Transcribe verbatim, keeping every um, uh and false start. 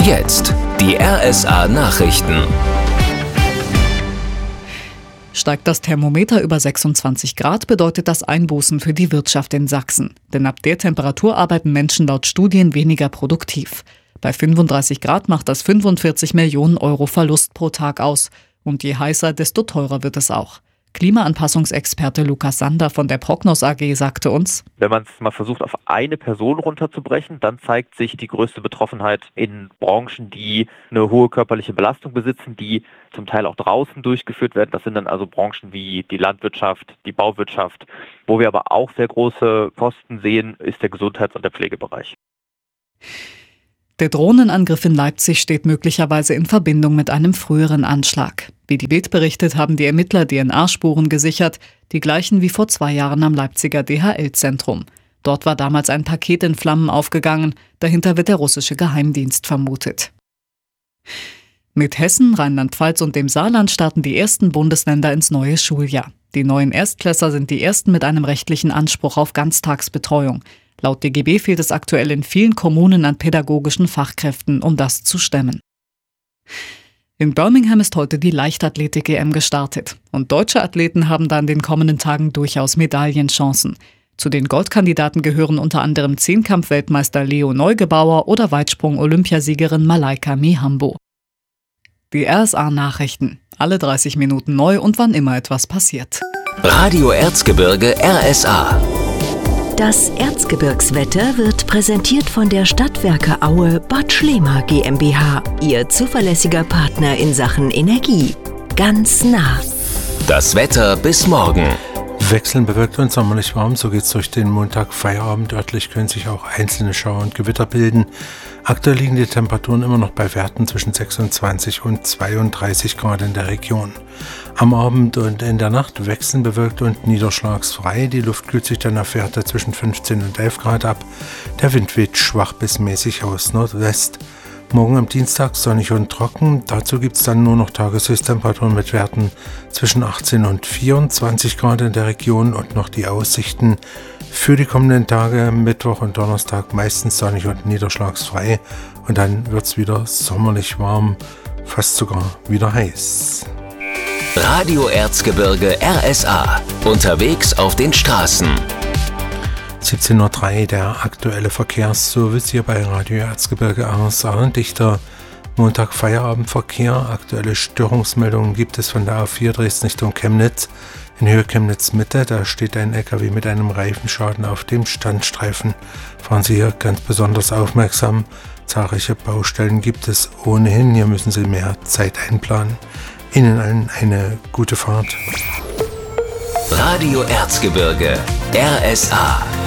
Jetzt die R S A-Nachrichten. Steigt das Thermometer über sechsundzwanzig Grad, bedeutet das Einbußen für die Wirtschaft in Sachsen. Denn ab der Temperatur arbeiten Menschen laut Studien weniger produktiv. Bei fünfunddreißig Grad macht das fünfundvierzig Millionen Euro Verlust pro Tag aus. Und je heißer, desto teurer wird es auch. Klimaanpassungsexperte Lukas Sander von der Prognos A G sagte uns: Wenn man es mal versucht, auf eine Person runterzubrechen, dann zeigt sich die größte Betroffenheit in Branchen, die eine hohe körperliche Belastung besitzen, die zum Teil auch draußen durchgeführt werden. Das sind dann also Branchen wie die Landwirtschaft, die Bauwirtschaft. Wo wir aber auch sehr große Kosten sehen, ist der Gesundheits- und der Pflegebereich. Der Drohnenangriff in Leipzig steht möglicherweise in Verbindung mit einem früheren Anschlag. Wie die Bild berichtet, haben die Ermittler D N A-Spuren gesichert, die gleichen wie vor zwei Jahren am Leipziger D H L-Zentrum. Dort war damals ein Paket in Flammen aufgegangen, dahinter wird der russische Geheimdienst vermutet. Mit Hessen, Rheinland-Pfalz und dem Saarland starten die ersten Bundesländer ins neue Schuljahr. Die neuen Erstklässler sind die ersten mit einem rechtlichen Anspruch auf Ganztagsbetreuung. Laut D G B fehlt es aktuell in vielen Kommunen an pädagogischen Fachkräften, um das zu stemmen. In Birmingham ist heute die Leichtathletik-E M gestartet. Und deutsche Athleten haben da in den kommenden Tagen durchaus Medaillenchancen. Zu den Goldkandidaten gehören unter anderem Zehnkampf-Weltmeister Leo Neugebauer oder Weitsprung-Olympiasiegerin Malaika Mihambo. Die R S A-Nachrichten. Alle dreißig Minuten neu und wann immer etwas passiert. Radio Erzgebirge R S A. Das Erzgebirgswetter wird präsentiert von der Stadtwerke Aue Bad Schlema GmbH, Ihr zuverlässiger Partner in Sachen Energie. Ganz nah. Das Wetter bis morgen. Wechselnd bewölkt und sommerlich warm, so geht's durch den Montag Feierabend. Örtlich können sich auch einzelne Schauer und Gewitter bilden. Aktuell liegen die Temperaturen immer noch bei Werten zwischen sechsundzwanzig und zweiunddreißig Grad in der Region. Am Abend und in der Nacht wechselnd bewölkt und niederschlagsfrei. Die Luft kühlt sich dann auf Werte zwischen fünfzehn und elf Grad ab. Der Wind weht schwach bis mäßig aus Nordwest. Morgen am Dienstag sonnig und trocken. Dazu gibt es dann nur noch Tageshöchsttemperaturen mit Werten zwischen achtzehn und vierundzwanzig Grad in der Region und noch die Aussichten für die kommenden Tage, Mittwoch und Donnerstag meistens sonnig und niederschlagsfrei. Und dann wird es wieder sommerlich warm, fast sogar wieder heiß. Radio Erzgebirge R S A. Unterwegs auf den Straßen. siebzehn Uhr drei, der aktuelle Verkehrsservice hier bei Radio Erzgebirge R S A. Dichter Montag Feierabendverkehr. Aktuelle Störungsmeldungen gibt es von der A vier Dresden Richtung Chemnitz. In Höhe Chemnitz Mitte, da steht ein L K W mit einem Reifenschaden auf dem Standstreifen. Fahren Sie hier ganz besonders aufmerksam. Zahlreiche Baustellen gibt es ohnehin. Hier müssen Sie mehr Zeit einplanen. Ihnen allen eine gute Fahrt. Radio Erzgebirge R S A.